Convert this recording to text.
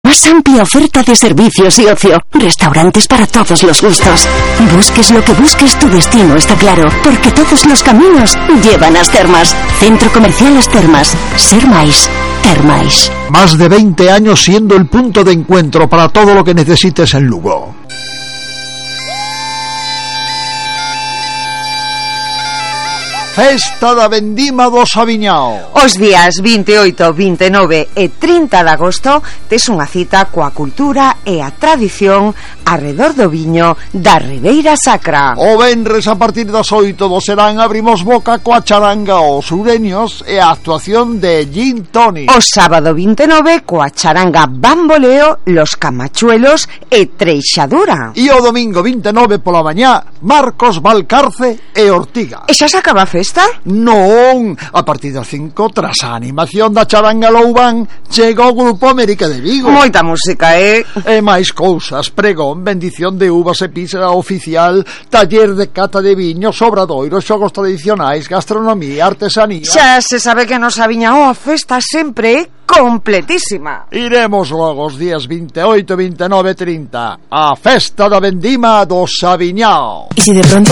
más amplia oferta de servicios y ocio. Restaurantes para todos los gustos. Busques lo que busques, tu destino está claro, porque todos los caminos llevan a As Termas. Centro Comercial As Termas. Ser máis, ter máis. Más de 20 años siendo el punto de encuentro para todo lo que necesites en Lugo. Festa da Vendima do Saviñao. Os días 28, 29 e 30 de agosto tes unha cita coa cultura e a tradición arredor do viño da Ribeira Sacra. O venres a partir das 8 do serán abrimos boca coa charanga Os Sureños e a actuación de Gin Tony. O sábado 29 coa charanga Bamboleo, Los Camachuelos e Treixadura. E o domingo 29 pola mañá Marcos Valcarce e Ortiga. E xa se acaba a festa? Non, a partir das 5 tras a animación da charanga Loubán chega o grupo América de Vigo. Moita música, E máis cousas, pregón, bendición de uvas e pizza oficial, taller de cata de viños, obradoiros, xogos tradicionais, gastronomía, artesanía. Xa se sabe que nos Saviñao a festa sempre é completísima. Iremos logo os días 28, 29 e 30 a festa da Vendima do Saviñao. Y si de pronto